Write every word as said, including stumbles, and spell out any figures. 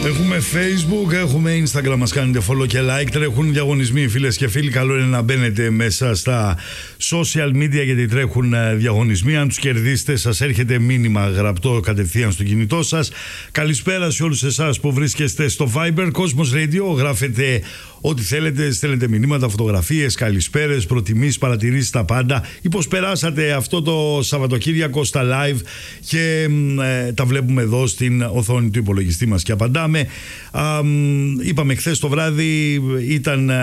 Έχουμε Facebook, έχουμε Instagram, μας κάνετε follow και like. Τρέχουν διαγωνισμοί, φίλες και φίλοι. Καλό είναι να μπαίνετε μέσα στα social media, γιατί τρέχουν διαγωνισμοί. Αν τους κερδίσετε, σας έρχεται μήνυμα γραπτό κατευθείαν στο κινητό σας. Καλησπέρα σε όλους εσάς που βρίσκεστε στο Viber Cosmos Radio. Γράφετε ό,τι θέλετε, στέλνετε μηνύματα, φωτογραφίες, καλησπέρες, προτιμήσεις, παρατηρήσεις, τα πάντα. Ή πώς περάσατε αυτό το Σαββατοκύριακο στα live και ε, τα βλέπουμε εδώ στην οθόνη του υπολογιστή μας και απαντάμε. Α, είπαμε χθες το βράδυ ήταν